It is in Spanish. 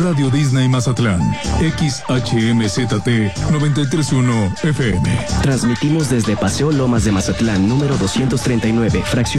Radio Disney Mazatlán, XHMZT 93.1 FM. Transmitimos desde Paseo Lomas de Mazatlán, número 239, fracción